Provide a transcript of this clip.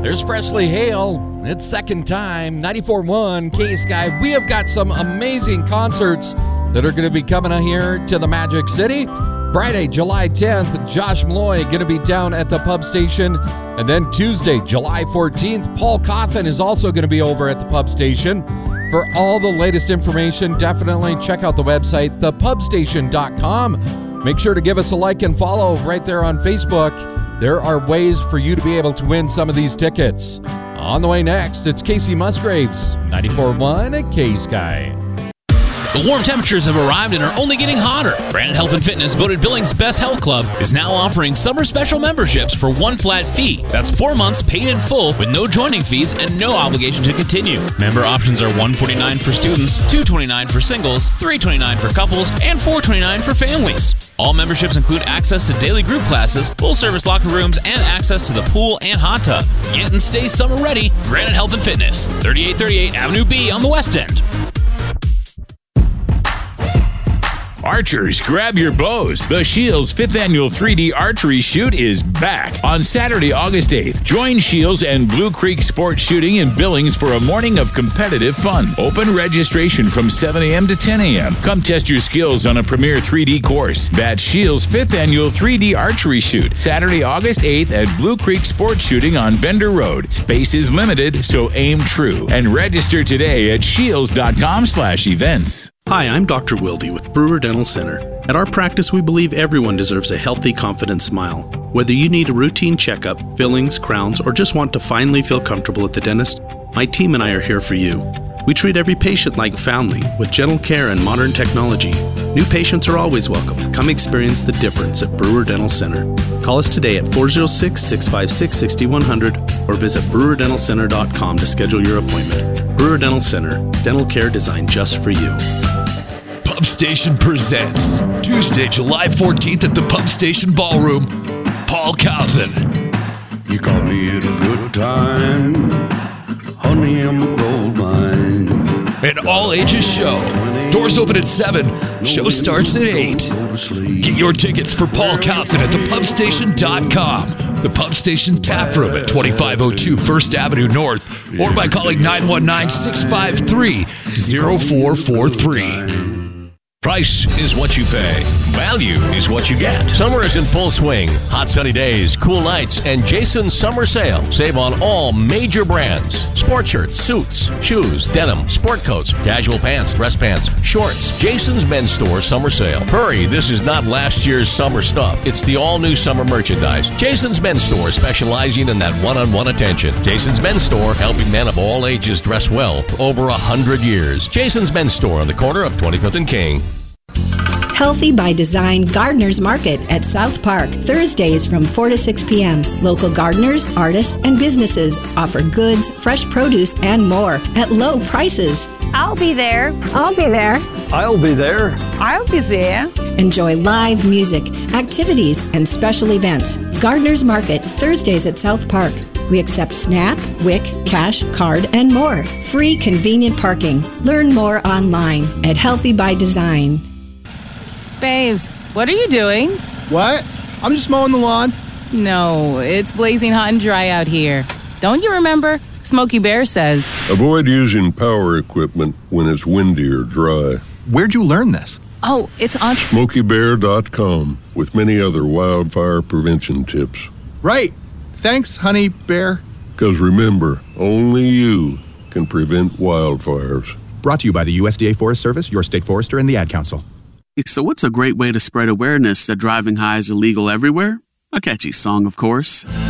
There's Presley Hale. It's second time. 94.1 K-Sky. We have got some amazing concerts that are going to be coming out here to the Magic City. Friday, July 10th, Josh Malloy going to be down at the Pub Station. And then Tuesday, July 14th, Paul Cawthon is also going to be over at the Pub Station. For all the latest information, definitely check out the website, thepubstation.com. Make sure to give us a like and follow right there on Facebook. There are ways for you to be able to win some of these tickets. On the way next, it's Casey Musgraves, 94.1 at K-Sky. The warm temperatures have arrived and are only getting hotter. Brandon Health and Fitness, voted Billings Best Health Club, is now offering summer special memberships for one flat fee. That's 4 months paid in full with no joining fees and no obligation to continue. Member options are $149 for students, $229 for singles, $329 for couples, and $429 for families. All memberships include access to daily group classes, full-service locker rooms, and access to the pool and hot tub. Get and stay summer ready. Brandon Health and Fitness, 3838 Avenue B on the West End. Archers, grab your bows. The Shields 5th Annual 3D Archery Shoot is back on Saturday, August 8th. Join Shields and Blue Creek Sports Shooting in Billings for a morning of competitive fun. Open registration from 7 a.m. to 10 a.m. Come test your skills on a premier 3D course. That's Shields 5th Annual 3D Archery Shoot, Saturday, August 8th at Blue Creek Sports Shooting on Bender Road. Space is limited, so aim true. And register today at shields.com/events. Hi, I'm Dr. Wilde with Brewer Dental Center. At our practice, we believe everyone deserves a healthy, confident smile. Whether you need a routine checkup, fillings, crowns, or just want to finally feel comfortable at the dentist, my team and I are here for you. We treat every patient like family with gentle care and modern technology. New patients are always welcome. Come experience the difference at Brewer Dental Center. Call us today at 406-656-6100 or visit brewerdentalcenter.com to schedule your appointment. Brewer Dental Center, dental care designed just for you. Pub Station presents Tuesday, July 14th at the Pub Station Ballroom. Paul Cawthon. You caught me at a good time. Honey, I'm a gold mine. An all-ages show. Doors open at 7. Show starts at 8. Get your tickets for Paul Cawthon at thepubstation.com. The Pub Station Tap Room at 2502 First Avenue North, or by calling 919-653-0443. Price is what you pay. Value is what you get. Summer is in full swing. Hot sunny days, cool nights, and Jason's summer sale. Save on all major brands. Sport shirts, suits, shoes, denim, sport coats, casual pants, dress pants, shorts. Jason's Men's Store summer sale. Hurry, this is not last year's summer stuff. It's the all-new summer merchandise. Jason's Men's Store, specializing in that one-on-one attention. Jason's Men's Store, helping men of all ages dress well for over 100 years. Jason's Men's Store on the corner of 25th and King. Healthy by Design Gardeners Market at South Park, Thursdays from 4 to 6 p.m. Local gardeners, artists, and businesses offer goods, fresh produce, and more at low prices. I'll be there. I'll be there. I'll be there. I'll be there. Enjoy live music, activities, and special events. Gardeners Market, Thursdays at South Park. We accept SNAP, WIC, cash, card, and more. Free convenient parking. Learn more online at Healthy by Design. Babes, what are you doing? What? I'm just mowing the lawn. No, it's blazing hot and dry out here. Don't you remember? Smokey Bear says, avoid using power equipment when it's windy or dry. Where'd you learn this? Oh, it's on SmokeyBear.com with many other wildfire prevention tips. Right. Thanks, Honey Bear. Because remember, only you can prevent wildfires. Brought to you by the USDA Forest Service, your state forester, and the Ad Council. So what's a great way to spread awareness that driving high is illegal everywhere? A catchy song, of course.